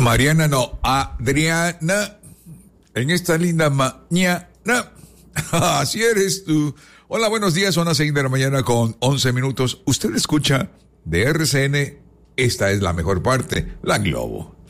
Mariana, no, Adriana, en esta linda mañana, así eres tú. Hola, buenos días, son las 6 de la mañana con 11 minutos. Usted escucha de RCN, esta es la mejor parte, La Globo.